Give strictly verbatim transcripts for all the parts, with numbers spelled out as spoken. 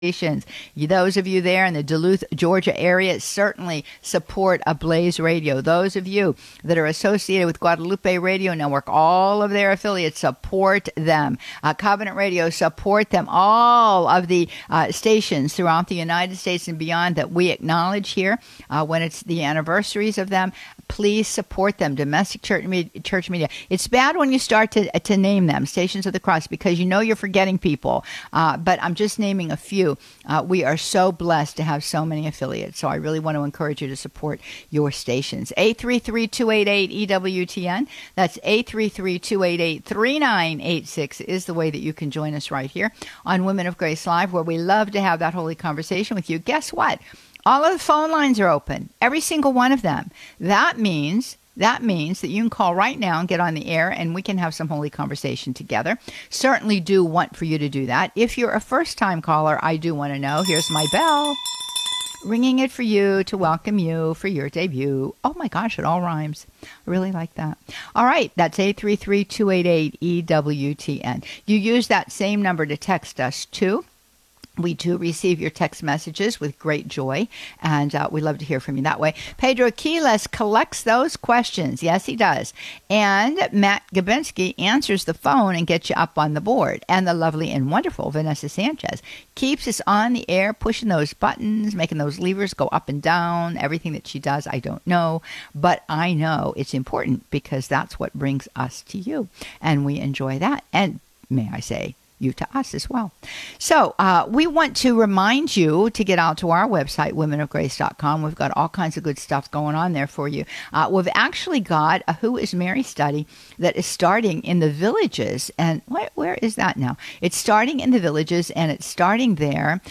stations. Those of you there in the Duluth, Georgia area certainly support a Blaze Radio. Those of you that are associated with Guadalupe Radio Network, all of their affiliates, support them. Uh, Covenant Radio, support them. All of the uh, stations throughout the United States and beyond that we acknowledge here uh, when it's the anniversaries of them, please support them. Domestic church, church media. It's bad when you start to, to name them, Stations of the Cross, because you know you're forgetting people. Uh, but I'm just naming a few. Uh, we are so blessed to have so many affiliates. So I really want to encourage you to support your stations. eight three three, two eight eight, E W T N. That's eight three three, two eight eight, three nine eight six is the way that you can join us right here on Women of Grace Live, where we love to have that holy conversation with you. Guess what? All of the phone lines are open, every single one of them. That means That means that you can call right now and get on the air, and we can have some holy conversation together. Certainly do want for you to do that. If you're a first-time caller, I do want to know. Here's my bell, ringing it for you to welcome you for your debut. Oh, my gosh, it all rhymes. I really like that. All right, that's eight three three, two eight eight, E W T N. You use that same number to text us, too. We do receive your text messages with great joy, and uh, we love to hear from you that way. Pedro Aquiles collects those questions. Yes, he does. And Matt Gabinski answers the phone and gets you up on the board. And the lovely and wonderful Vanessa Sanchez keeps us on the air, pushing those buttons, making those levers go up and down. Everything that she does, I don't know. But I know it's important because that's what brings us to you. And we enjoy that. And may I say, you to us as well. So uh, we want to remind you to get out to our website, women of grace dot com. We've got all kinds of good stuff going on there for you. Uh, we've actually got a Who is Mary study that is starting in the villages. And where, where is that now? It's starting in the villages, and it's starting there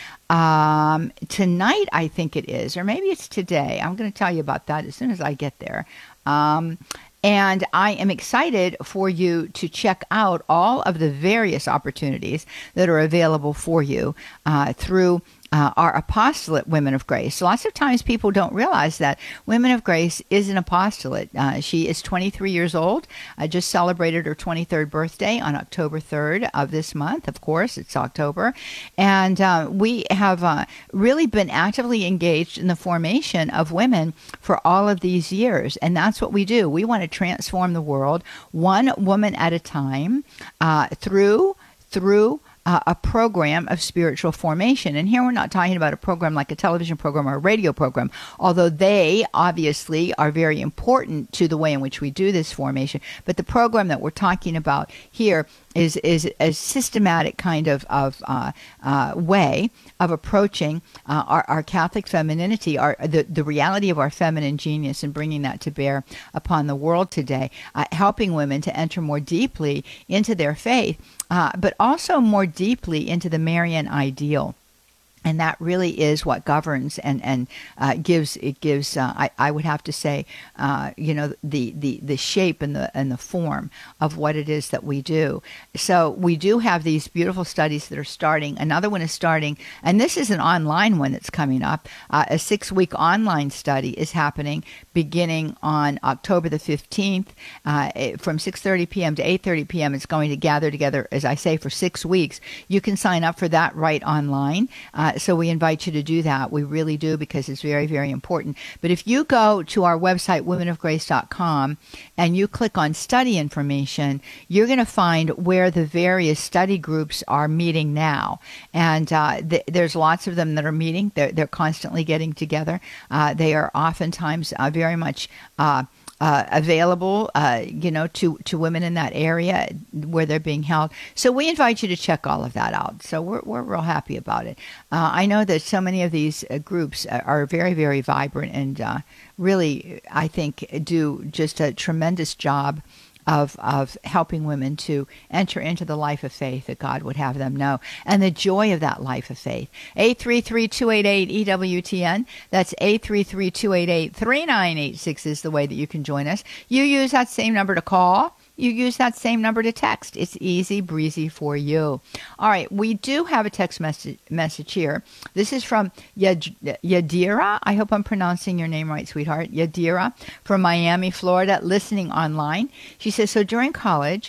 um, tonight, I think it is, or maybe it's today. I'm going to tell you about that as soon as I get there. Um, And I am excited for you to check out all of the various opportunities that are available for you uh, through Uh, our apostolate, Women of Grace. Lots of times people don't realize that Women of Grace is an apostolate. Uh, she is twenty-three years old. I just celebrated her twenty-third birthday on October third of this month. Of course, it's October. And uh, we have uh, really been actively engaged in the formation of women for all of these years. And that's what we do. We want to transform the world one woman at a time uh, through, through, Uh, a program of spiritual formation. And here we're not talking about a program like a television program or a radio program, although they obviously are very important to the way in which we do this formation. But the program that we're talking about here is is a systematic kind of, of uh, uh, way of approaching uh, our, our Catholic femininity, our the, the reality of our feminine genius, and bringing that to bear upon the world today, uh, helping women to enter more deeply into their faith, uh, but also more deeply into the Marian ideal. And that really is what governs and and uh, gives it gives uh, I, I would have to say uh, you know the, the the shape and the and the form of what it is that we do. So we do have these beautiful studies that are starting. Another one is starting, and this is an online one that's coming up. Uh, a six week online study is happening beginning on October the fifteenth uh, from six thirty p.m. to eight thirty p.m. It's going to gather together, as I say, for six weeks. You can sign up for that right online. Uh, So we invite you to do that. We really do, because it's very, very important. But if you go to our website, women of grace dot com, and you click on study information, you're going to find where the various study groups are meeting now. And uh, th- there's lots of them that are meeting. They're, they're constantly getting together. Uh, they are oftentimes uh, very much uh, Uh, available, uh, you know, to, to women in that area where they're being held. So we invite you to check all of that out. So we're we're real happy about it. Uh, I know that so many of these uh, groups are very, very vibrant and uh, really, I think, do just a tremendous job of of helping women to enter into the life of faith that God would have them know, and the joy of that life of faith. eight three three, two eight eight, E W T N. That's eight three three, two eight eight, three nine eight six is the way that you can join us. You use that same number to call. You use that same number to text. It's easy breezy for you. All right, we do have a text message message here. This is from Yad- Yadira. I hope I'm pronouncing your name right, sweetheart. Yadira from Miami, Florida, listening online. She says, so during college,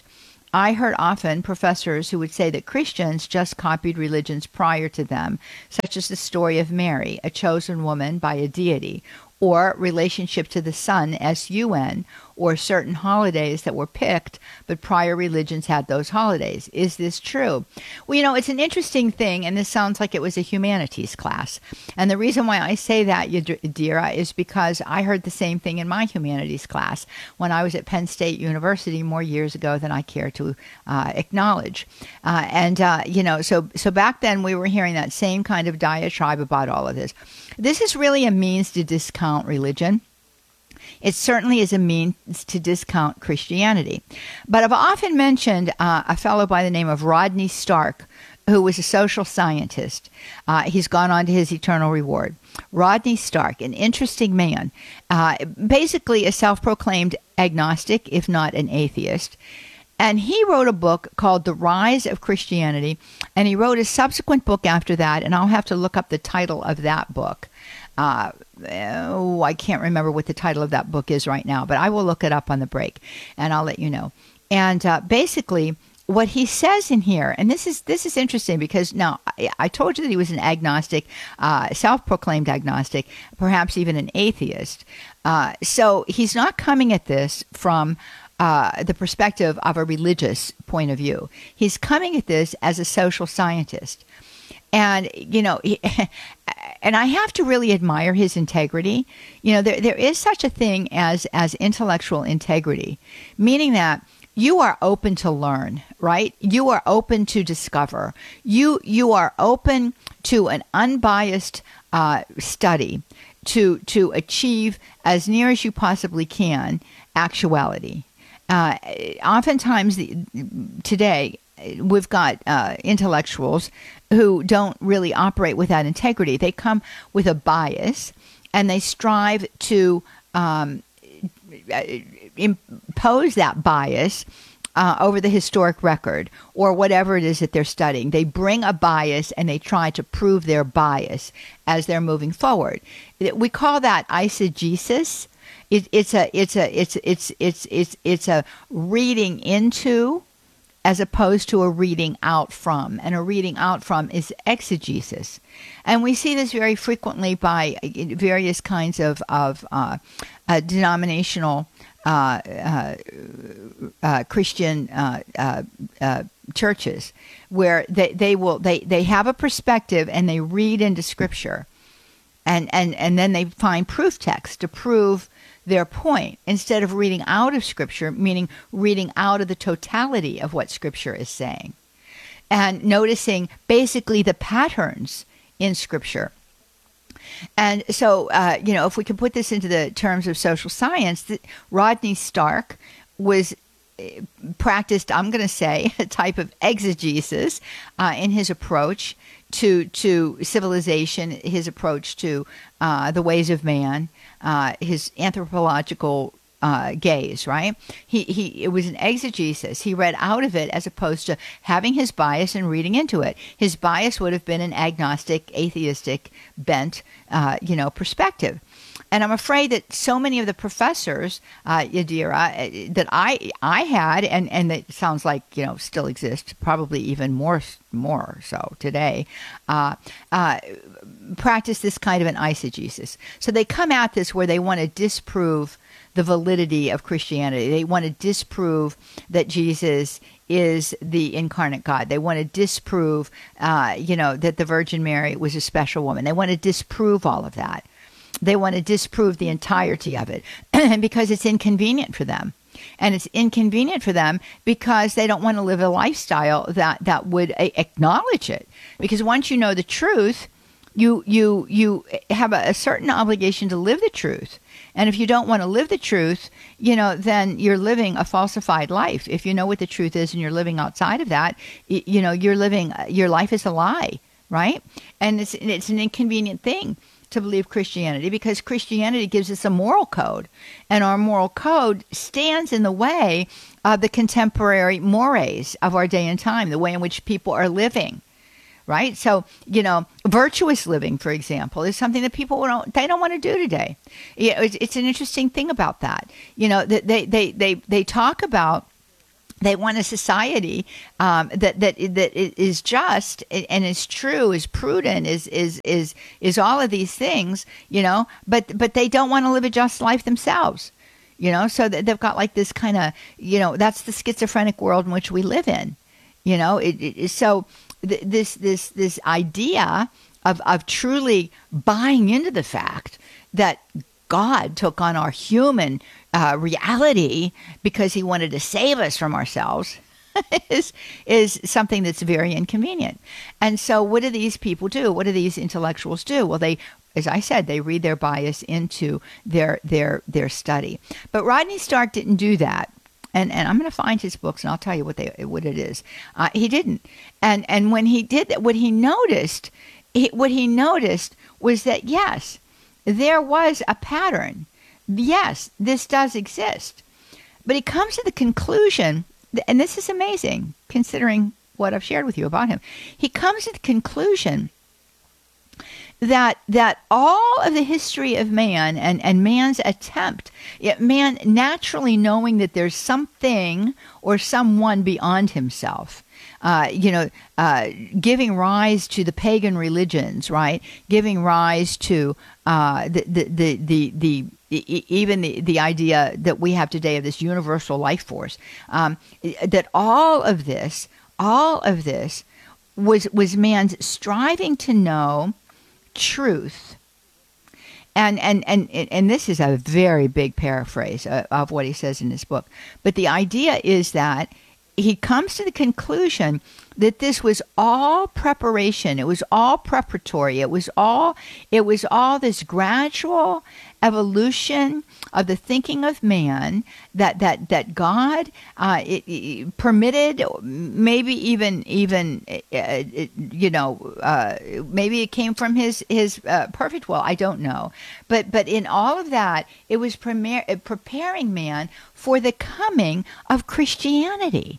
I heard often professors who would say that Christians just copied religions prior to them, such as the story of Mary, a chosen woman by a deity, or relationship to the sun, S U N, or certain holidays that were picked, but prior religions had those holidays. Is this true? Well, you know, it's an interesting thing, and this sounds like it was a humanities class. And the reason why I say that, Yadira, is because I heard the same thing in my humanities class when I was at Penn State University more years ago than I care to uh, acknowledge. Uh, and, uh, you know, so, so back then we were hearing that same kind of diatribe about all of this. This is really a means to discount religion. It certainly is a means to discount Christianity. But I've often mentioned uh, a fellow by the name of Rodney Stark, who was a social scientist. Uh, he's gone on to his eternal reward. Rodney Stark, an interesting man, uh, basically a self-proclaimed agnostic, if not an atheist. And he wrote a book called The Rise of Christianity, and he wrote a subsequent book after that, and I'll have to look up the title of that book. Uh, oh, I can't remember what the title of that book is right now, but I will look it up on the break, and I'll let you know. And uh, basically, what he says in here, and this is this is interesting because now I, I told you that he was an agnostic, uh, self-proclaimed agnostic, perhaps even an atheist. Uh, so he's not coming at this from uh, the perspective of a religious point of view. He's coming at this as a social scientist. And, you know, he, and I have to really admire his integrity. You know, there there is such a thing as, as intellectual integrity, meaning that you are open to learn, right? You are open to discover. You you are open to an unbiased uh, study to to achieve as near as you possibly can actuality. Uh, oftentimes the, today, we've got uh, intellectuals who don't really operate with that integrity. They come with a bias, and they strive to um, impose that bias uh, over the historic record or whatever it is that they're studying. They bring a bias, and they try to prove their bias as they're moving forward. We call that eisegesis. It, it's a it's a it's it's it's it's it's a reading into, as opposed to a reading out from. And a reading out from is exegesis. And we see this very frequently by various kinds of, of uh, uh, denominational uh, uh, uh, Christian uh, uh, uh, churches, where they, they will they, they have a perspective and they read into Scripture. And, and, and then they find proof text to prove their point, instead of reading out of Scripture, meaning reading out of the totality of what Scripture is saying, and noticing basically the patterns in Scripture. And so, uh, you know, if we can put this into the terms of social science, that Rodney Stark was practiced, I'm going to say, a type of exegesis uh, in his approach to to civilization, his approach to uh, the ways of man, uh, his anthropological uh, gaze, right? He he it was an exegesis. He read out of it as opposed to having his bias and reading into it. His bias would have been an agnostic, atheistic bent, uh, you know, perspective. And I'm afraid that so many of the professors, uh, Yadira, that I I had, and, and that sounds like, you know, still exist, probably even more more so today, uh, uh, practice this kind of an eisegesis. So they come at this where they want to disprove the validity of Christianity. They want to disprove that Jesus is the incarnate God. They want to disprove, uh, you know, that the Virgin Mary was a special woman. They want to disprove all of that. They want to disprove the entirety of it because it's inconvenient for them. And it's inconvenient for them because they don't want to live a lifestyle that, that would a- acknowledge it. Because once you know the truth, you you you have a, a certain obligation to live the truth. And if you don't want to live the truth, you know, then you're living a falsified life. If you know what the truth is and you're living outside of that, you, you know, you're living, your life is a lie, right? And it's it's an inconvenient thing to believe Christianity, because Christianity gives us a moral code, and our moral code stands in the way of the contemporary mores of our day and time, the way in which people are living, right? So, you know, virtuous living, for example, is something that people don't, they don't want to do today. It's, it's an interesting thing about that. You know, they, they, they, they talk about They want a society um, that that that is just and is true, is prudent, is is is is all of these things, you know. But but they don't want to live a just life themselves, you know. So they've got like this kind of, you know, that's the schizophrenic world in which we live in, you know. It, it, so th- this this this idea of of truly buying into the fact that God took on our human uh, reality because he wanted to save us from ourselves is is something that's very inconvenient. And so what do these people do? What do these intellectuals do? Well, they, as I said, they read their bias into their their their study. But Rodney Stark didn't do that. And and I'm going to find his books, and I'll tell you what they what it is. Uh, he didn't. And and when he did that, what he noticed, he, what he noticed was that, yes, there was a pattern. Yes, this does exist. But he comes to the conclusion, and this is amazing, considering what I've shared with you about him. He comes to the conclusion that that all of the history of man and, and man's attempt, man naturally knowing that there's something or someone beyond himself, Uh, you know, uh, giving rise to the pagan religions, right? Giving rise to uh, the, the, the, the, the, the, even the, the idea that we have today of this universal life force. Um, that all of this, all of this was, was man's striving to know truth. And, and, and, and this is a very big paraphrase of, of what he says in his book. But the idea is that he comes to the conclusion that this was all preparation. It was all preparatory. It was all, it was all this gradual evolution of the thinking of man that, that, that God uh, it, it permitted, maybe even, even uh, it, you know, uh, maybe it came from his, his uh, perfect will. I don't know. But, but in all of that, it was premier, preparing man for the coming of Christianity.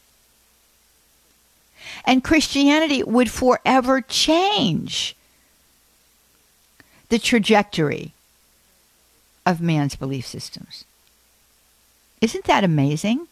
And Christianity would forever change the trajectory of man's belief systems. Isn't that amazing?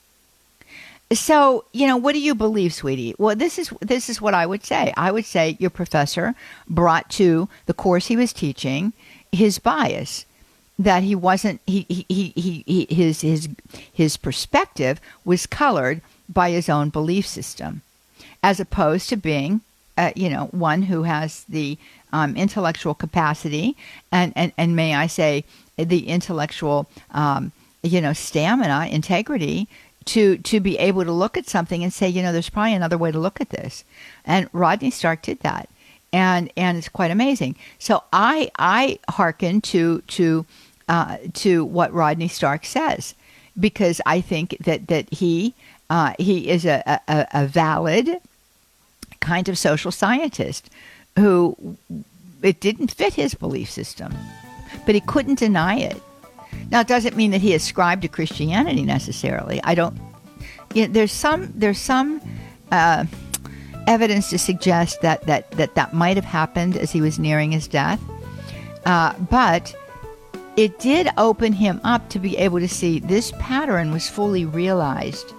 So, you know, what do you believe, sweetie? Well, this is this is what I would say. I would say your professor brought to the course he was teaching his bias, that he wasn't he he he, he his his his perspective was colored by his own belief system, as opposed to being, uh, you know, one who has the um, intellectual capacity and, and, and may I say, the intellectual, um, you know, stamina, integrity to to be able to look at something and say, you know, there's probably another way to look at this. And Rodney Stark did that, and and it's quite amazing. So I I hearken to to uh, to what Rodney Stark says, because I think that that he uh, he is a, a, a valid kind of social scientist who it didn't fit his belief system, but he couldn't deny it. Now, it doesn't mean that he ascribed to Christianity necessarily. I don't. You know, there's some there's some uh, evidence to suggest that that that that might have happened as he was nearing his death, uh, but it did open him up to be able to see this pattern was fully realized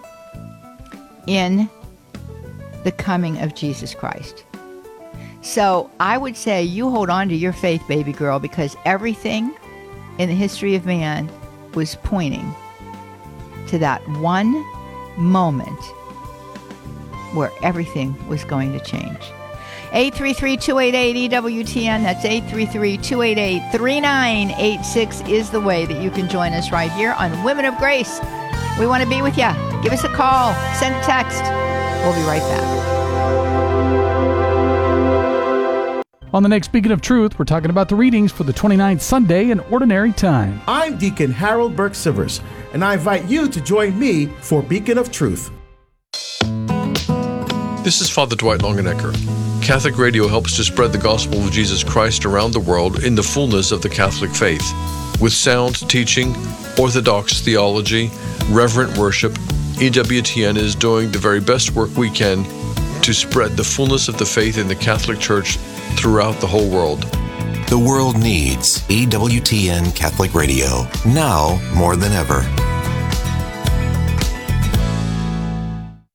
in the coming of Jesus Christ. So I would say you hold on to your faith, baby girl, because everything in the history of man was pointing to that one moment where everything was going to change. eight three three, two eight eight, E W T N. That's eight three three, two eight eight, three nine eight six is the way that you can join us right here on Women of Grace. We want to be with you. Give us a call. Send a text. We'll be right back. On the next Beacon of Truth, we're talking about the readings for the twenty-ninth Sunday in Ordinary Time. I'm Deacon Harold Burke-Sivers, and I invite you to join me for Beacon of Truth. This is Father Dwight Longenecker. Catholic Radio helps to spread the gospel of Jesus Christ around the world in the fullness of the Catholic faith. With sound teaching, orthodox theology, reverent worship, E W T N is doing the very best work we can to spread the fullness of the faith in the Catholic Church throughout the whole world. The world needs E W T N Catholic Radio, now more than ever.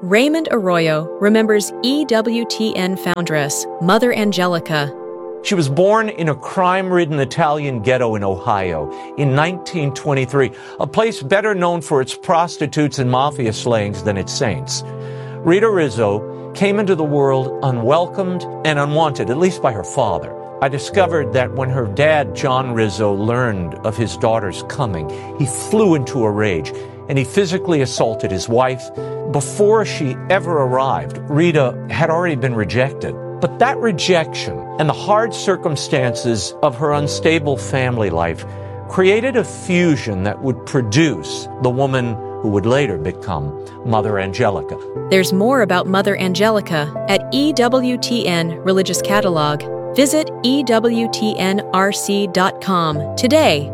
Raymond Arroyo remembers E W T N foundress Mother Angelica. She was born in a crime-ridden Italian ghetto in Ohio in nineteen twenty-three, a place better known for its prostitutes and mafia slayings than its saints. Rita Rizzo came into the world unwelcomed and unwanted, at least by her father. I discovered that when her dad, John Rizzo, learned of his daughter's coming, he flew into a rage and he physically assaulted his wife. Before she ever arrived, Rita had already been rejected. But that rejection and the hard circumstances of her unstable family life created a fusion that would produce the woman who would later become Mother Angelica. There's more about Mother Angelica at E W T N Religious Catalog. Visit E W T N R C dot com today.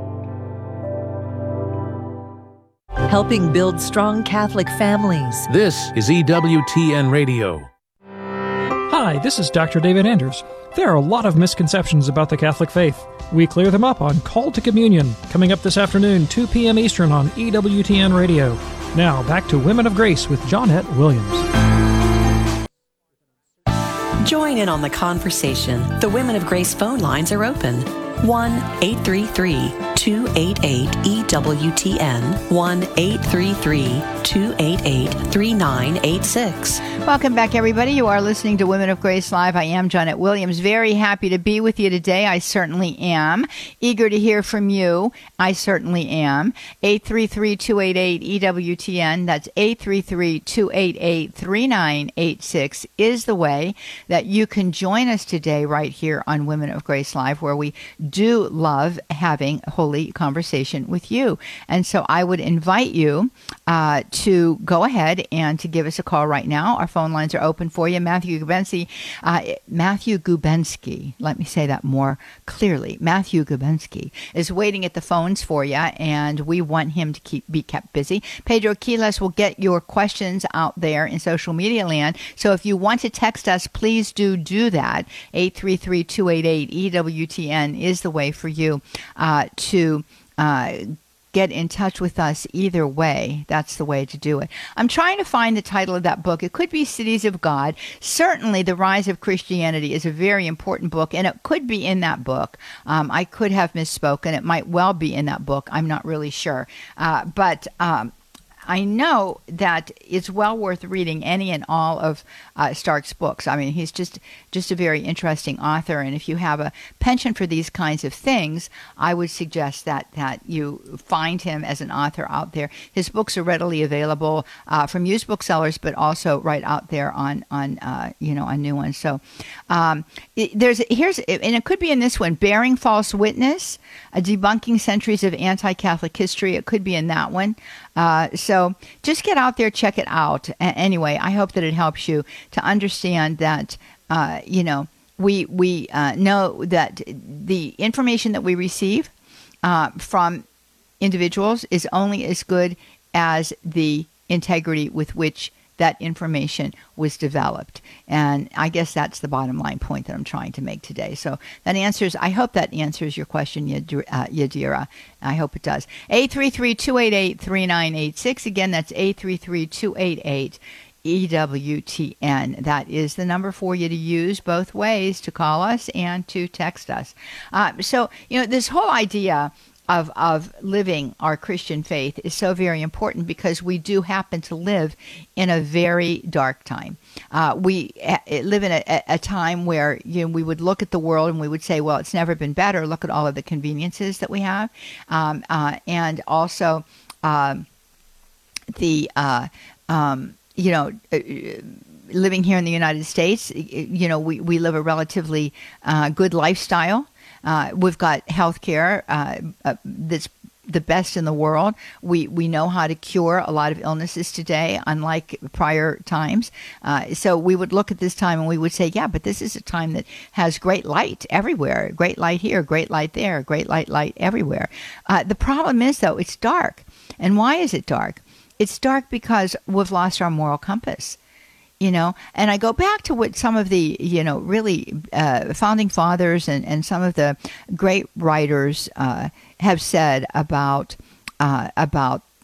Helping build strong Catholic families. This is E W T N Radio. Hi, this is Doctor David Anders. There are a lot of misconceptions about the Catholic faith. We clear them up on Call to Communion, coming up this afternoon, two p.m. Eastern on E W T N Radio. Now, back to Women of Grace with Johnette Williams. Join in on the conversation. The Women of Grace phone lines are open. one eight three three, two eight eight, E W T N, one eight three three, two eight eight, three nine eight six. Welcome back, everybody. You are listening to Women of Grace Live. I am Johnette Williams. Very happy to be with you today. I certainly am. Eager to hear from you. I certainly am. eight three three, two eight eight, E W T N. That's eight three three, two eight eight, three nine eight six is the way that you can join us today right here on Women of Grace Live, where we do love having holy conversation with you. And so I would invite you uh, to go ahead and to give us a call right now. Our phone lines are open for you. Matthew Gubensky, uh, Matthew Gubensky, let me say that more clearly. Matthew Gubensky is waiting at the phones for you, and we want him to keep be kept busy. Pedro Quiles will get your questions out there in social media land. So if you want to text us, please do do that. eight three three, two eight eight, E W T N is the way for you uh, to uh, get in touch with us either way. That's the way to do it. I'm trying to find the title of that book. It could be Cities of God. Certainly, The Rise of Christianity is a very important book, and it could be in that book. Um, I could have misspoken. It might well be in that book. I'm not really sure. Uh, but um, I know that it's well worth reading any and all of uh, Stark's books. I mean, he's just just a very interesting author, and if you have a penchant for these kinds of things, I would suggest that that you find him as an author out there. His books are readily available uh, from used booksellers, but also right out there on on uh, you know on new ones. So um, it, there's here's and it could be in this one, Bearing False Witness, uh, Debunking Centuries of Anti-Catholic History. It could be in that one. Uh, so just get out there, check it out. A- anyway, I hope that it helps you to understand that, uh, you know, we we uh, know that the information that we receive uh, from individuals is only as good as the integrity with which that information was developed. And I guess that's the bottom line point that I'm trying to make today. So that answers, I hope that answers your question, Yadira. Uh, Yadira. I hope it does. eight three three, two eight eight, three nine eight six. Again, that's eight three three, two eight eight, E W T N. That is the number for you to use both ways, to call us and to text us. Uh, so, you know, this whole idea of of living our Christian faith is so very important, because we do happen to live in a very dark time. Uh, we live in a, a time where, you know, we would look at the world and we would say, well, it's never been better. Look at all of the conveniences that we have. Um, uh, and also um, the, uh, um, you know, uh, living here in the United States, you know, we, we live a relatively uh, good lifestyle. Uh, we've got health care uh, uh, that's the best in the world. We we know how to cure a lot of illnesses today, unlike prior times. Uh, so we would look at this time and we would say, yeah, but this is a time that has great light everywhere. Great light here, great light there, great light, light everywhere. Uh, the problem is, though, it's dark. And why is it dark? It's dark because we've lost our moral compass. You know, and I go back to what some of the, you know, really uh, founding fathers and, and some of the great writers uh, have said about uh, about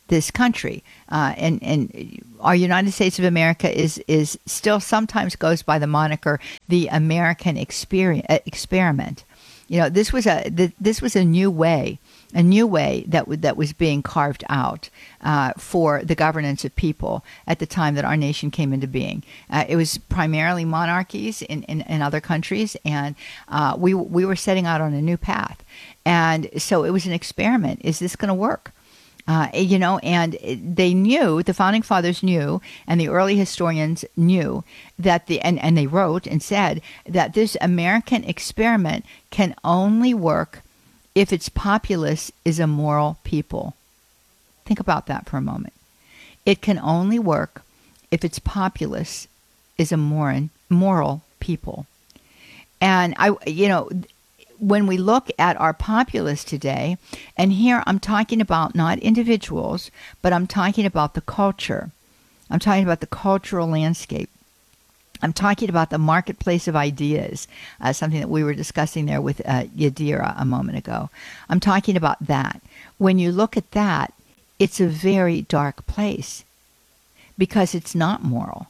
this country. Uh, and, and our United States of America is, is still sometimes goes by the moniker, the American experience, experiment. You know, this was a, this was a new way, a new way that w- that was being carved out uh, for the governance of people at the time that our nation came into being. Uh, it was primarily monarchies in, in, in other countries, and uh, we we were setting out on a new path. And so it was an experiment. Is this going to work? Uh, you know, and they knew, the Founding Fathers knew, and the early historians knew that the, and, and they wrote and said that this American experiment can only work if its populace is a moral people. Think about that for a moment. It can only work if its populace is a moral, moral people. And I, you know, when we look at our populace today, and here I'm talking about not individuals, but I'm talking about the culture. I'm talking about the cultural landscape. I'm talking about the marketplace of ideas, uh, something that we were discussing there with uh, Yadira a moment ago. I'm talking about that. When you look at that, it's a very dark place because it's not moral.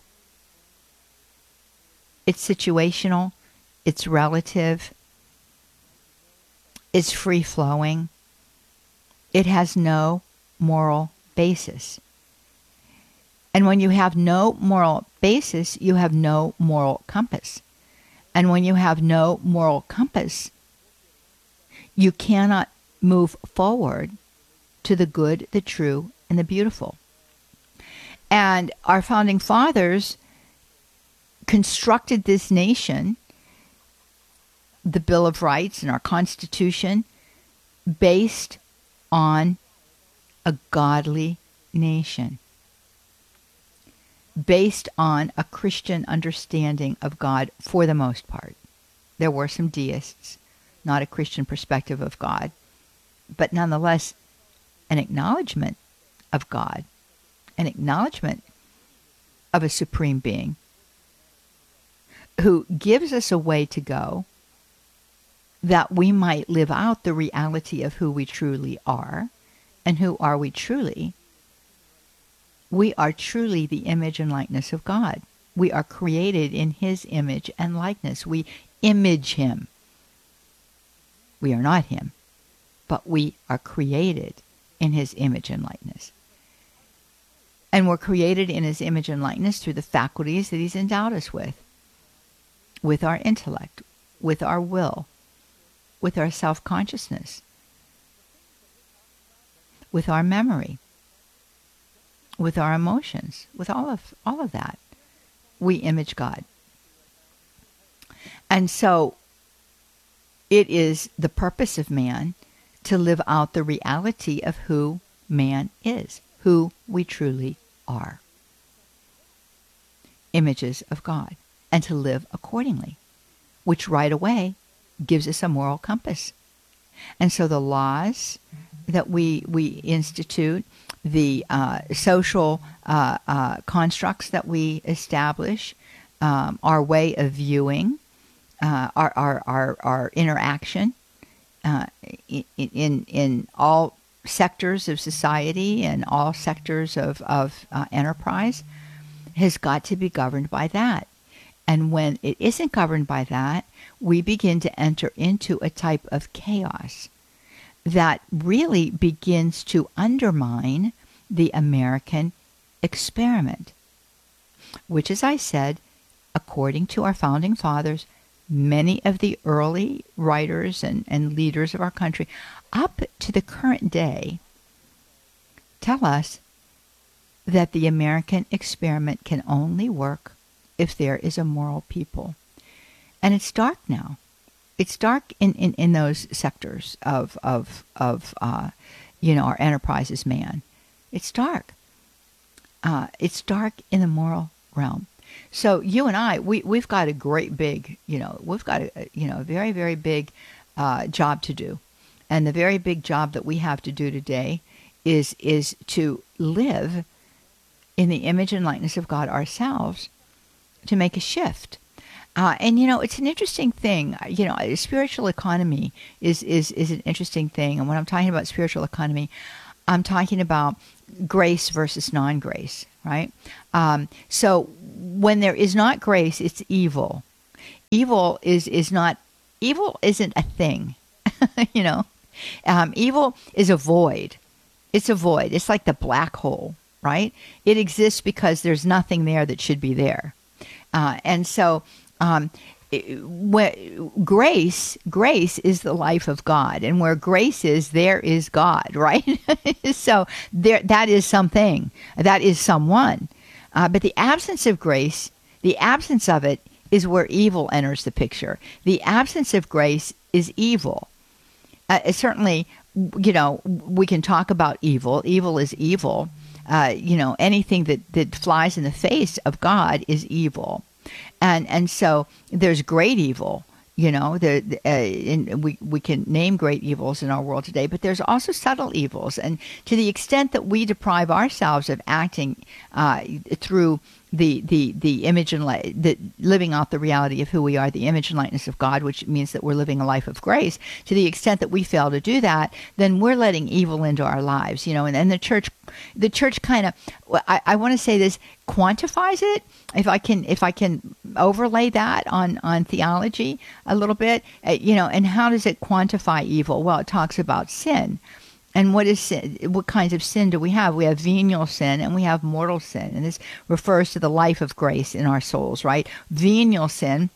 It's situational. It's relative. It's free-flowing. It has no moral basis. And when you have no moral basis, you have no moral compass. And when you have no moral compass, you cannot move forward to the good, the true, and the beautiful. And our founding fathers constructed this nation, the Bill of Rights and our Constitution, based on a godly nation, based on a Christian understanding of God for the most part. There were some deists, not a Christian perspective of God, but nonetheless an acknowledgement of God, an acknowledgement of a supreme being who gives us a way to go that we might live out the reality of who we truly are. And who are we truly? We are truly the image and likeness of God. We are created in His image and likeness. We image Him. We are not Him, but we are created in His image and likeness. And we're created in His image and likeness through the faculties that He's endowed us with, with our intellect, with our will, with our self-consciousness, with our memory, with our emotions, with all of all of that. We image God. And so it is the purpose of man to live out the reality of who man is, who we truly are. Images of God, and to live accordingly, which right away gives us a moral compass. And so the laws that we we institute, the uh, social uh, uh, constructs that we establish, um, our way of viewing, uh, our, our our our interaction uh, in, in in all sectors of society and all sectors of of uh, enterprise has got to be governed by that. And when it isn't governed by that, we begin to enter into a type of chaos that really begins to undermine the American experiment, which, as I said, according to our founding fathers, many of the early writers and, and leaders of our country, up to the current day, tell us that the American experiment can only work if there is a moral people. And it's dark now. It's dark in, in, in those sectors of, of, of uh, you know, our enterprise as man. It's dark. Uh, it's dark in the moral realm. So you and I, we, we've got a great big, you know, we've got a, you know, a very, very big uh, job to do. And the very big job that we have to do today is is to live in the image and likeness of God ourselves, to make a shift. Uh, and, you know, it's an interesting thing. You know, spiritual economy is, is, is an interesting thing. And when I'm talking about spiritual economy, I'm talking about grace versus non-grace, right? Um, so when there is not grace, it's evil. Evil is, is not, evil isn't a thing, you know? Um, evil is a void. It's a void. It's like the black hole, right? It exists because there's nothing there that should be there. Uh, and so um, it, where, grace, grace is the life of God. And where grace is, there is God, right? So there, that is something. That is someone. Uh, but the absence of grace, the absence of it is where evil enters the picture. The absence of grace is evil. Uh, certainly, you know, we can talk about evil. Evil is evil. Uh, you know, anything that, that flies in the face of God is evil. And and so there's great evil, you know, there, uh, and we, we can name great evils in our world today, but there's also subtle evils. And to the extent that we deprive ourselves of acting uh, through the the the image and light, the living out the reality of who we are, the image and likeness of God, which means that we're living a life of grace, to the extent that we fail to do that, then we're letting evil into our lives, you know. And, and the church the church kind of, I, I want to say this, quantifies it, if I can if I can overlay that on on theology a little bit, uh, you know. And how does it quantify evil? Well, it talks about sin. And what is sin? What kinds of sin do we have? We have venial sin and we have mortal sin. And this refers to the life of grace in our souls, right? Venial sin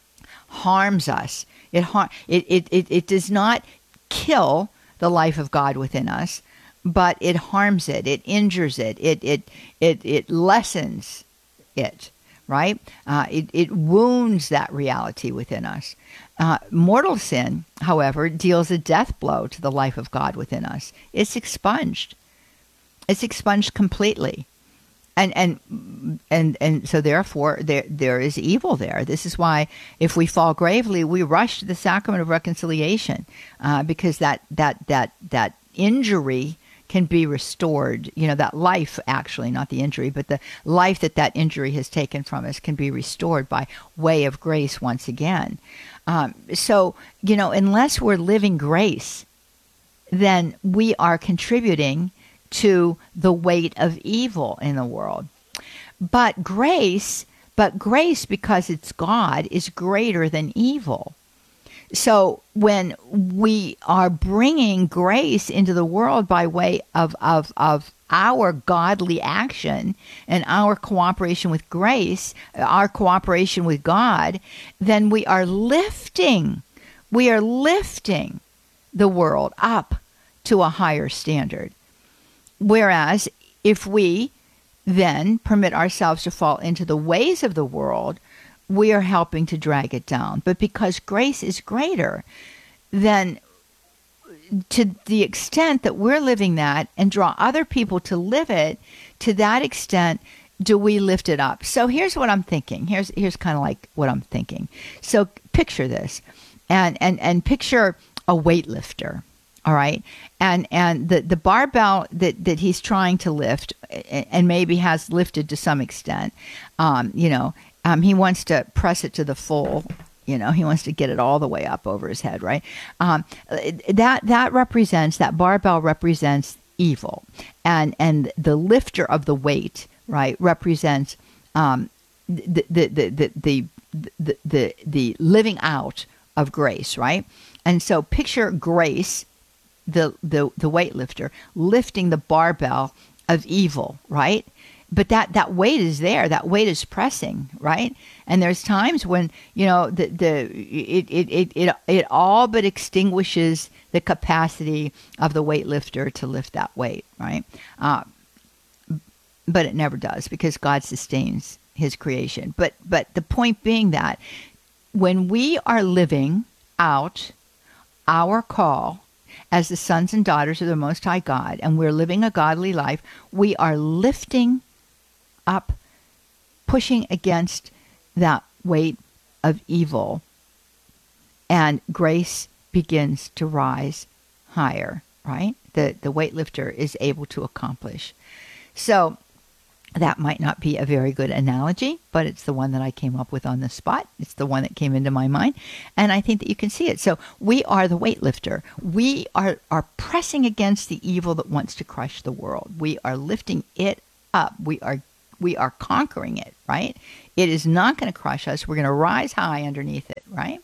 harms us. It, har- it, it, it, it does not kill the life of God within us, but it harms it. It injures it. It, it, it, it lessens it, right? Uh, it, it wounds that reality within us. Uh, mortal sin, however, deals a death blow to the life of God within us. It's expunged. It's expunged completely. And and and and so therefore there there is evil there. This is why if we fall gravely, we rush to the sacrament of reconciliation, uh, because that that that that injury can be restored. You know, that life, actually, not the injury, but the life that that injury has taken from us can be restored by way of grace once again. Um, so, you know, unless we're living grace, then we are contributing to the weight of evil in the world. But grace, but grace, because it's God, is greater than evil. So when we are bringing grace into the world by way of, of, of our godly action and our cooperation with grace, our cooperation with God, then we are lifting, we are lifting the world up to a higher standard. Whereas if we then permit ourselves to fall into the ways of the world, we are helping to drag it down. But because grace is greater, then to the extent that we're living that and draw other people to live it, to that extent do we lift it up. So here's what I'm thinking. Here's here's kind of like what I'm thinking. So picture this, and and and picture a weightlifter. All right, and and the, the barbell that, that he's trying to lift, and maybe has lifted to some extent, um, you know, um, he wants to press it to the full. You know, he wants to get it all the way up over his head, right? Um, that that represents, that barbell represents evil, and and the lifter of the weight, right, represents um, the, the, the, the, the, the, the, the living out of grace, right? And so picture grace, the, the, the weightlifter, lifting the barbell of evil, right? But that, that weight is there. That weight is pressing, right? And there's times when, you know, the the it it it it, it all but extinguishes the capacity of the weightlifter to lift that weight, right? Uh, but it never does, because God sustains His creation. But but the point being that when we are living out our call as the sons and daughters of the Most High God, and we're living a godly life, we are lifting up, pushing against that weight of evil, and grace begins to rise higher, right? The the weightlifter is able to accomplish. So That might not be a very good analogy, but it's the one that I came up with on the spot. It's the one that came into my mind, and I think that you can see it. So we are the weightlifter. We are, are pressing against the evil that wants to crush the world. We are lifting it up. We are we are conquering it, right? It is not going to crush us. We're going to rise high underneath it, right?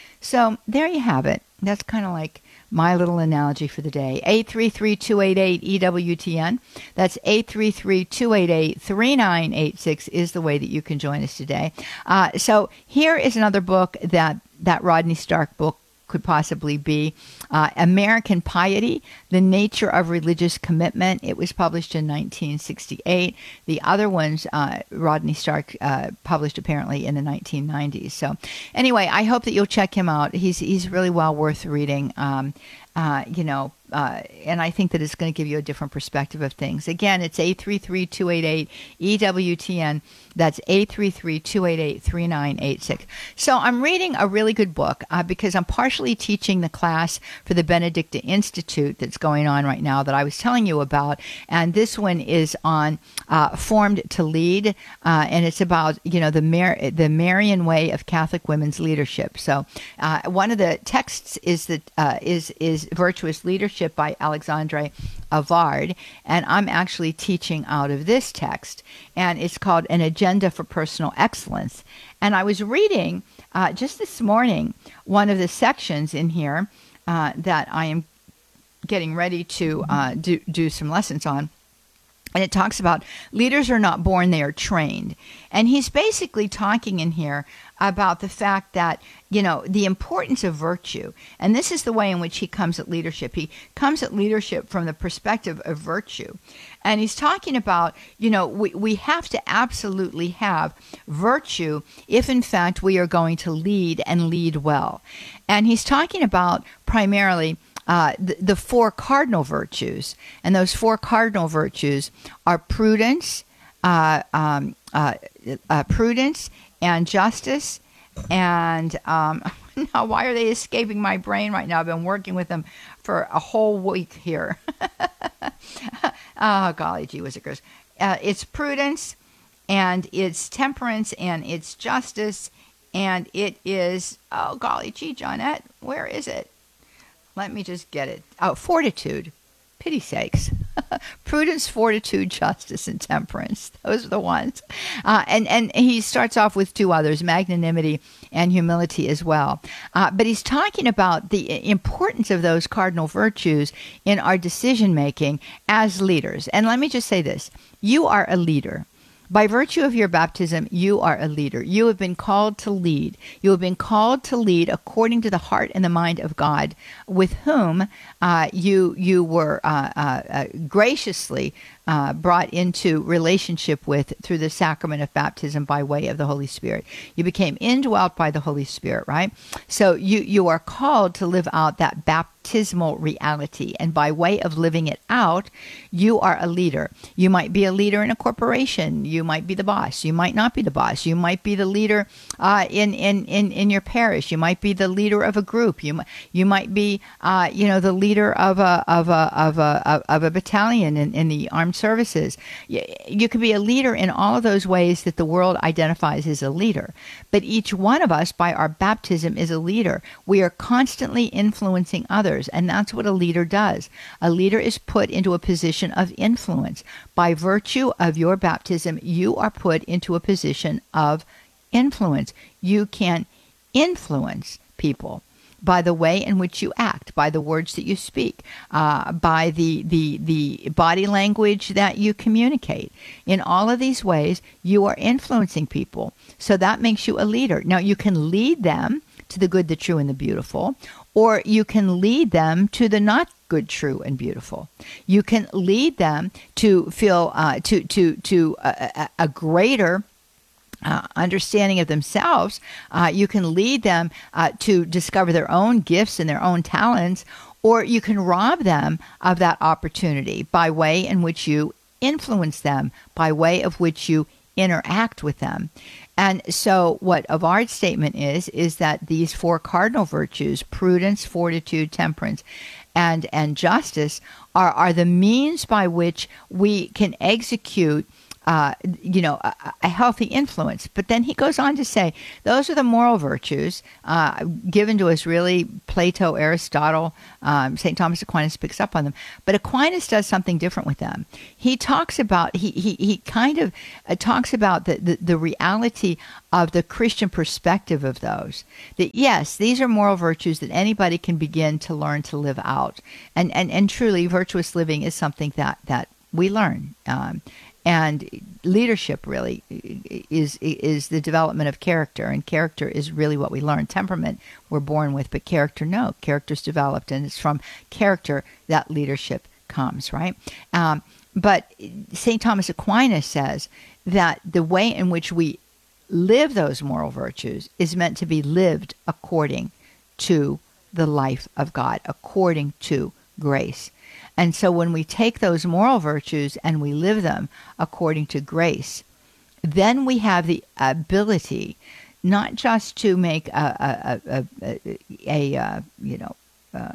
So there you have it. That's kind of like my little analogy for the day. eight three three, two eight eight, E W T N. That's eight three three, two eight eight, three nine eight six is the way that you can join us today. Uh, so here is another book that that Rodney Stark book could possibly be. Uh, American Piety, The Nature of Religious Commitment. It was published in nineteen sixty-eight. The other ones, uh, Rodney Stark uh, published apparently in the nineteen nineties. So anyway, I hope that you'll check him out. He's he's really well worth reading. Um, uh, you know, uh, and I think that it's going to give you a different perspective of things. Again, it's eight three three, two eight eight, E W T N. That's eight three three, two eight eight, three nine eight six. So I'm reading a really good book uh, because I'm partially teaching the class for the Benedicta Institute that's going on right now that I was telling you about. And this one is on uh, Formed to Lead, uh, and it's about, you know, the Mar- the Marian way of Catholic women's leadership. So uh, one of the texts is that uh, is is Virtuous Leadership by Alexandre Avard, and I'm actually teaching out of this text, and it's called An Agenda for Personal Excellence. And I was reading uh, just this morning one of the sections in here uh, that I am getting ready to uh, do, do some lessons on. And it talks about leaders are not born, they are trained. And he's basically talking in here about the fact that, you know, the importance of virtue. And this is the way in which he comes at leadership. He comes at leadership from the perspective of virtue. And he's talking about, you know, we, we have to absolutely have virtue if, in fact, we are going to lead and lead well. And he's talking about primarily Uh, the, the four cardinal virtues, and those four cardinal virtues are prudence, uh, um, uh, uh, prudence, and justice, and um, now why are they escaping my brain right now? I've been working with them for a whole week here. Oh, golly gee whizzikers! Uh, it's prudence, and it's temperance, and it's justice, and it is, oh golly gee, Johnette, where is it? Let me just get it. Oh, fortitude. Pity sakes. Prudence, fortitude, justice, and temperance. Those are the ones. Uh, and, and he starts off with two others, magnanimity and humility as well. Uh, but he's talking about the importance of those cardinal virtues in our decision-making as leaders. And let me just say this. You are a leader. By virtue of your baptism, you are a leader. You have been called to lead. You have been called to lead according to the heart and the mind of God, with whom uh, you you were uh, uh, uh, graciously uh, brought into relationship with through the sacrament of baptism by way of the Holy Spirit. You became indwelt by the Holy Spirit, right? So you, you are called to live out that baptismal reality. And by way of living it out, you are a leader. You might be a leader in a corporation. You might be the boss. You might not be the boss. You might be the leader uh, in, in, in, in your parish. You might be the leader of a group. You, you might be, uh, you know, the leader of a, of a, of a, of a battalion in, in the armed services. You, you could be a leader in all of those ways that the world identifies as a leader. But each one of us, by our baptism, is a leader. We are constantly influencing others, and that's what a leader does. A leader is put into a position of influence. By virtue of your baptism, you are put into a position of influence. You can influence people by the way in which you act, by the words that you speak, uh, by the, the, the body language that you communicate. In all of these ways, you are influencing people. So that makes you a leader. Now, you can lead them to the good, the true, and the beautiful, or you can lead them to the not good, true, and beautiful. You can lead them to feel, uh, to, to, to a, a, a greater Uh, understanding of themselves. Uh, you can lead them uh, to discover their own gifts and their own talents, or you can rob them of that opportunity by way in which you influence them, by way of which you interact with them. And so what Avard's statement is, is that these four cardinal virtues, prudence, fortitude, temperance, and, and justice, are, are the means by which we can execute uh, you know, a, a healthy influence. But then he goes on to say, those are the moral virtues uh, given to us, really, Plato, Aristotle, um, Saint Thomas Aquinas picks up on them. But Aquinas does something different with them. He talks about, he he, he kind of uh, talks about the, the, the reality of the Christian perspective of those. That, yes, these are moral virtues that anybody can begin to learn to live out. And and, and truly, virtuous living is something that, that we learn. Um, and leadership really is is the development of character, and character is really what we learn. Temperament we're born with, but character, no. Character's developed, and it's from character that leadership comes, right? Um, but Saint Thomas Aquinas says that the way in which we live those moral virtues is meant to be lived according to the life of God, according to grace. And so when we take those moral virtues and we live them according to grace, then we have the ability not just to make a, a, a, a, a, a you know, uh,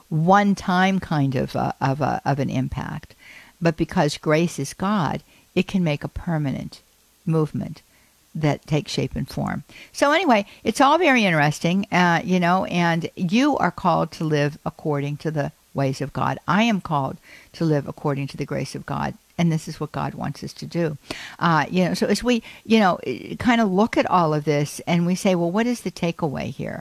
one-time kind of a, of, a, of an impact, but because grace is God, it can make a permanent movement that takes shape and form. So anyway, it's all very interesting, uh, you know, and you are called to live according to the ways of God. I am called to live according to the grace of God, and this is what God wants us to do. Uh, you know, so as we, you know, kind of look at all of this and we say, well, what is the takeaway here?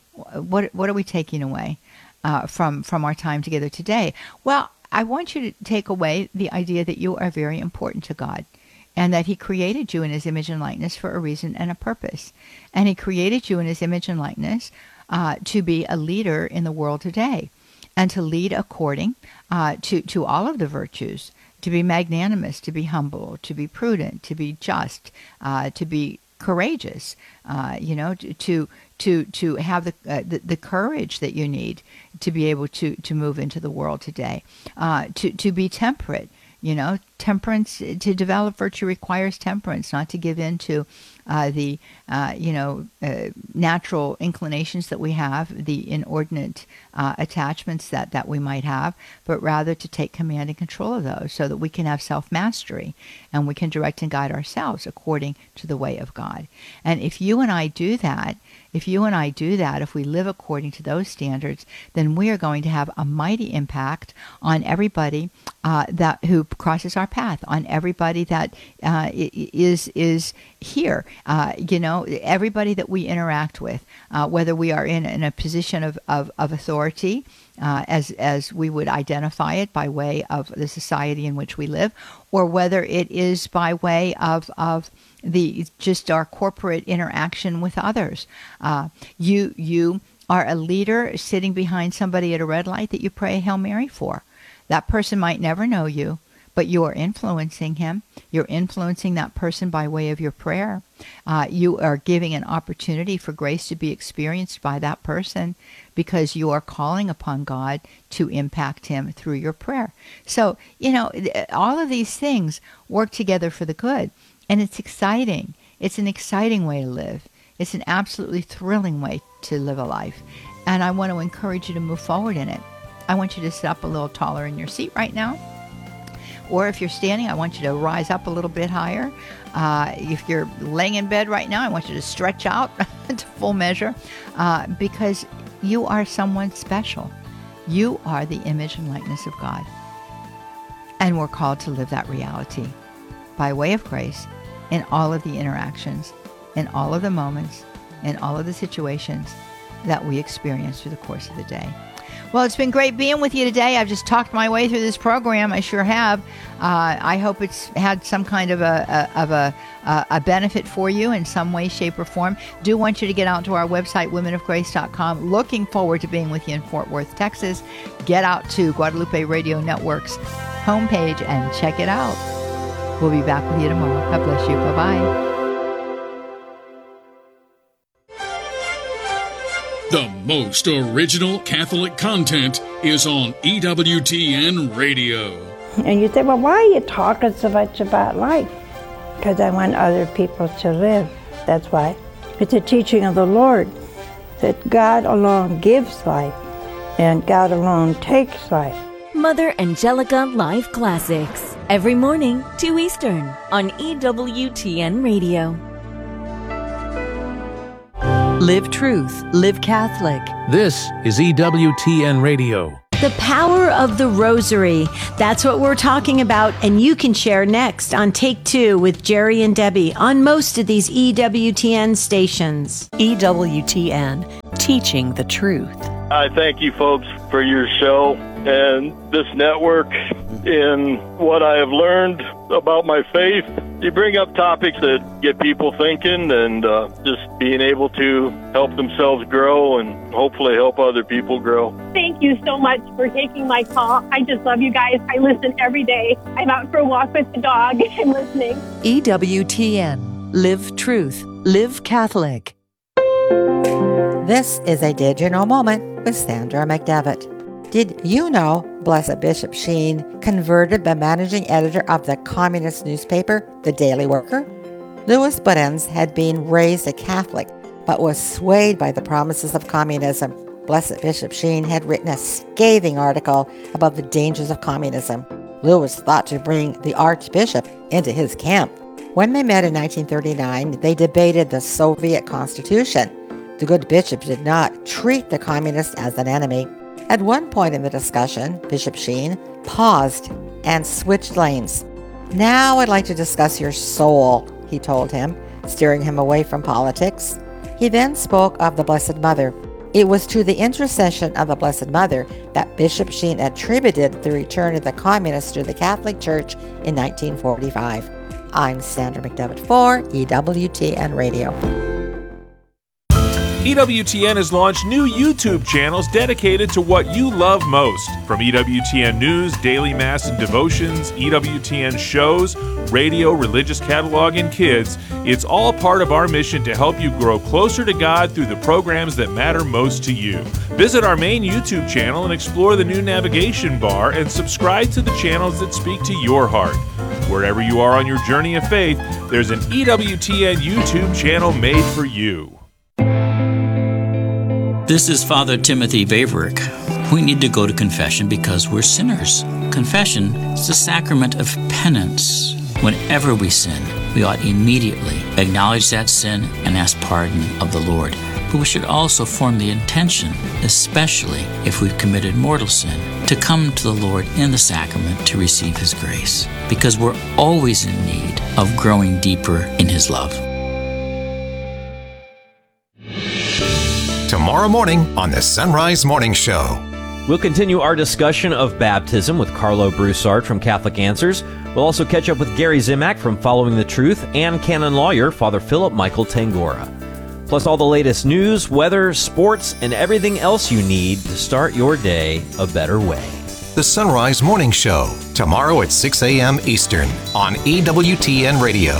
What what are we taking away uh, from from our time together today? Well, I want you to take away the idea that you are very important to God, and that he created you in his image and likeness for a reason and a purpose. And he created you in his image and likeness uh, to be a leader in the world today, and to lead according uh, to, to all of the virtues, to be magnanimous, to be humble, to be prudent, to be just, uh, to be courageous, uh, you know, to to to, to have the, uh, the the courage that you need to be able to, to move into the world today, uh, to, to be temperate. You know, temperance, to develop virtue requires temperance, not to give in to uh, the, uh, you know, uh, natural inclinations that we have, the inordinate uh, attachments that, that we might have, but rather to take command and control of those so that we can have self-mastery and we can direct and guide ourselves according to the way of God. And if you and I do that, if you and I do that, if we live according to those standards, then we are going to have a mighty impact on everybody uh, that who crosses our path, on everybody that uh, is is here. Uh, you know, everybody that we interact with, uh, whether we are in, in a position of, of, of authority, uh, as as we would identify it by way of the society in which we live, or whether it is by way of of the just our corporate interaction with others. Uh, you you are a leader sitting behind somebody at a red light that you pray a Hail Mary for. That person might never know you, but you are influencing him. You're influencing that person by way of your prayer. Uh, you are giving an opportunity for grace to be experienced by that person because you are calling upon God to impact him through your prayer. So, you know, all of these things work together for the good. And it's exciting. It's an exciting way to live. It's an absolutely thrilling way to live a life. And I want to encourage you to move forward in it. I want you to sit up a little taller in your seat right now. Or if you're standing, I want you to rise up a little bit higher. Uh, if you're laying in bed right now, I want you to stretch out to full measure uh, because you are someone special. You are the image and likeness of God. And we're called to live that reality by way of grace in all of the interactions, in all of the moments, in all of the situations that we experience through the course of the day. Well, it's been great being with you today. I've just talked my way through this program. I sure have. Uh, I hope it's had some kind of a, a of a, a benefit for you in some way, shape, or form. Do want you to get out to our website, women of grace dot com. Looking forward to being with you in Fort Worth, Texas. Get out to Guadalupe Radio Network's homepage and check it out. We'll be back with you tomorrow. God bless you. Bye-bye. The most original Catholic content is on E W T N Radio. And you say, well, why are you talking so much about life? Because I want other people to live. That's why. It's a teaching of the Lord that God alone gives life and God alone takes life. Mother Angelica Life Classics. Every morning, two Eastern, on E W T N Radio. Live Truth, Live Catholic. This is E W T N Radio. The power of the rosary. That's what we're talking about, and you can share next on Take Two with Jerry and Debbie on most of these E W T N stations. E W T N, teaching the truth. I thank you folks for your show and this network in what I have learned about my faith. You bring up topics that get people thinking and uh, just being able to help themselves grow and hopefully help other people grow. Thank you so much for taking my call. I just love you guys. I listen every day. I'm out for a walk with the dog and I'm listening. E W T N, Live Truth, Live Catholic. This is a Did You Know moment with Sandra McDevitt. Did you know Blessed Bishop Sheen converted the managing editor of the communist newspaper, The Daily Worker? Louis Budens had been raised a Catholic, but was swayed by the promises of communism. Blessed Bishop Sheen had written a scathing article about the dangers of communism. Louis thought to bring the Archbishop into his camp. When they met in nineteen thirty-nine, they debated the Soviet Constitution. The good bishop did not treat the communists as an enemy. At one point in the discussion, Bishop Sheen paused and switched lanes. "Now I'd like to discuss your soul," he told him, steering him away from politics. He then spoke of the Blessed Mother. It was to the intercession of the Blessed Mother that Bishop Sheen attributed the return of the communists to the Catholic Church in nineteen forty-five. I'm Sandra McDevitt for E W T N Radio. E W T N has launched new YouTube channels dedicated to what you love most. From E W T N News, Daily Mass and Devotions, E W T N shows, radio, religious catalog, and kids, it's all part of our mission to help you grow closer to God through the programs that matter most to you. Visit our main YouTube channel and explore the new navigation bar and subscribe to the channels that speak to your heart. Wherever you are on your journey of faith, there's an E W T N YouTube channel made for you. This is Father Timothy Vaverick. We need to go to confession because we're sinners. Confession is the sacrament of penance. Whenever we sin, we ought immediately acknowledge that sin and ask pardon of the Lord. But we should also form the intention, especially if we've committed mortal sin, to come to the Lord in the sacrament to receive His grace, because we're always in need of growing deeper in His love. Tomorrow morning on the Sunrise Morning Show. We'll continue our discussion of baptism with Carlo Broussard from Catholic Answers. We'll also catch up with Gary Zimak from Following the Truth and canon lawyer Father Philip Michael Tangora. Plus all the latest news, weather, sports, and everything else you need to start your day a better way. The Sunrise Morning Show, tomorrow at six a.m. Eastern on E W T N Radio.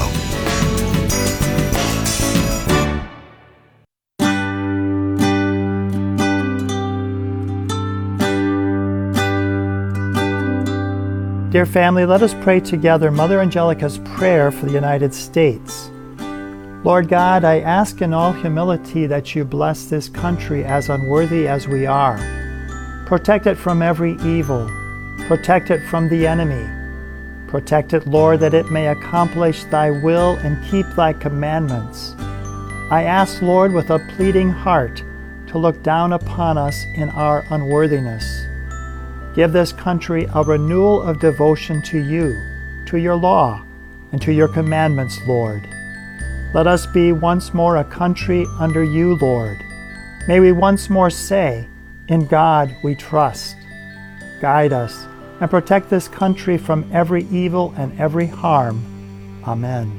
Dear family, let us pray together Mother Angelica's prayer for the United States. Lord God, I ask in all humility that you bless this country as unworthy as we are. Protect it from every evil. Protect it from the enemy. Protect it, Lord, that it may accomplish thy will and keep thy commandments. I ask, Lord, with a pleading heart, to look down upon us in our unworthiness. Give this country a renewal of devotion to you, to your law, and to your commandments, Lord. Let us be once more a country under you, Lord. May we once more say, in God we trust. Guide us and protect this country from every evil and every harm. Amen.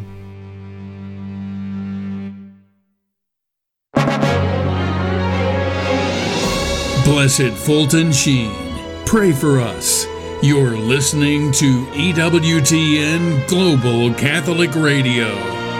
Blessed Fulton Sheen, pray for us. You're listening to E W T N Global Catholic Radio.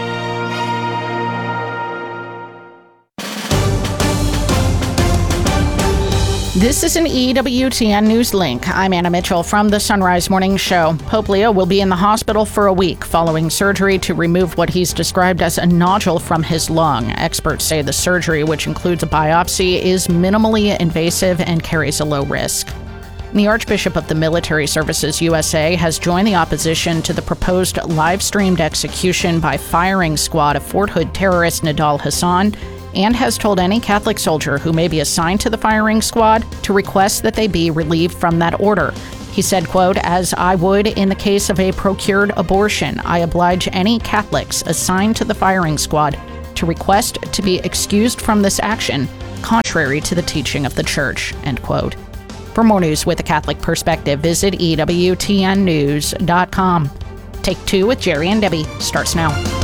This is an E W T N News Link. I'm Anna Mitchell from the Sunrise Morning Show. Pope Leo will be in the hospital for a week following surgery to remove what he's described as a nodule from his lung. Experts say the surgery, which includes a biopsy, is minimally invasive and carries a low risk. The Archbishop of the Military Services U S A has joined the opposition to the proposed live-streamed execution by firing squad of Fort Hood terrorist Nidal Hasan, and has told any Catholic soldier who may be assigned to the firing squad to request that they be relieved from that order. He said, quote, "As I would in the case of a procured abortion, I oblige any Catholics assigned to the firing squad to request to be excused from this action, contrary to the teaching of the Church," end quote. For more news with a Catholic perspective, visit E W T N news dot com. Take Two with Jerry and Debbie starts now.